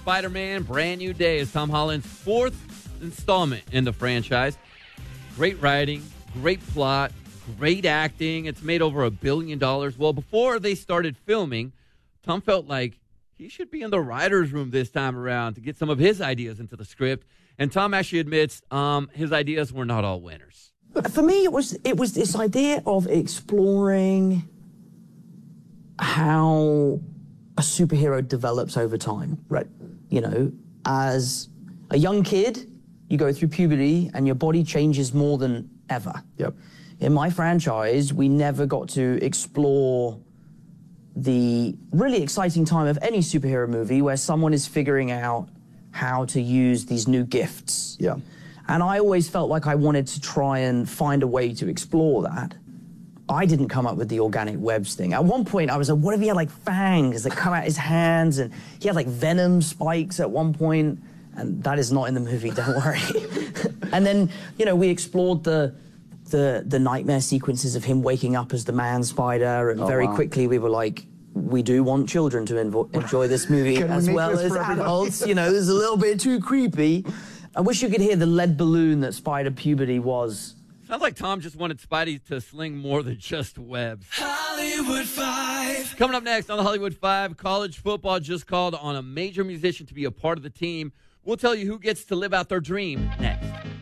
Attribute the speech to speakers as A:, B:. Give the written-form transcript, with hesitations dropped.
A: Spider-Man Brand New Day is Tom Holland's fourth installment in the franchise. Great writing, great plot, great acting. It's made over $1 billion. Well, before they started filming, Tom felt like he should be in the writer's room this time around to get some of his ideas into the script. And Tom actually admits his ideas were not all winners.
B: For me, it was this idea of exploring how a superhero develops over time.
C: Right.
B: You know, as a young kid, you go through puberty and your body changes more than ever.
C: Yep.
B: In my franchise, we never got to explore the really exciting time of any superhero movie where someone is figuring out how to use these new gifts.
C: Yeah.
B: And I always felt like I wanted to try and find a way to explore that. I didn't come up with the organic webs thing. At one point, I was like, what if he had like fangs that come out his hands, and he had like venom spikes at one point, and that is not in the movie, don't worry. And then, you know, we explored the nightmare sequences of him waking up as the man spider, and very quickly we were like, we do want children to enjoy this movie as well as adults. You know, this is a little bit too creepy. I wish you could hear the lead balloon that Spider Puberty was.
A: Sounds like Tom just wanted Spidey to sling more than just webs.
D: Hollywood 5.
A: Coming up next on the Hollywood 5, college football just called on a major musician to be a part of the team. We'll tell you who gets to live out their dream next.